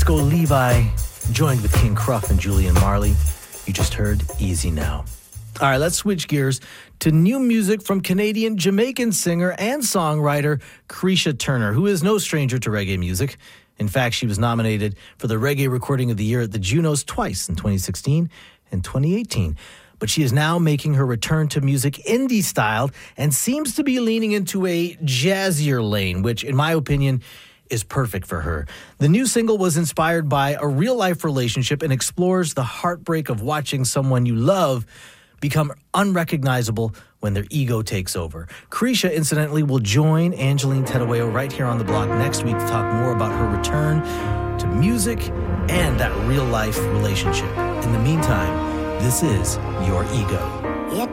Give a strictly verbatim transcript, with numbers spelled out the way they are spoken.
Disco Levi, joined with King Kruff and Julian Marley. You just heard Easy Now. All right, let's switch gears to new music from Canadian-Jamaican singer and songwriter Carisha Turner, who is no stranger to reggae music. In fact, she was nominated for the Reggae Recording of the Year at the Junos twice in twenty sixteen and twenty eighteen. But she is now making her return to music indie-styled and seems to be leaning into a jazzier lane, which, in my opinion, is perfect for her. The new single was inspired by a real-life relationship and explores the heartbreak of watching someone you love become unrecognizable when their ego takes over. Carisha, incidentally, will join Angeline Tedaweo right here on the block next week to talk more about her return to music and that real-life relationship. In the meantime, this is Your Ego.